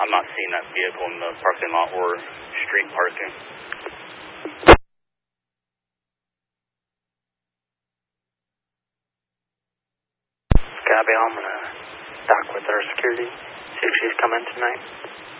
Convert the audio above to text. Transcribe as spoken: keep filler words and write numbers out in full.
I'm not seeing that vehicle in the parking lot or street parking. Gabby, I'm going to dock with our security, see if she's coming tonight.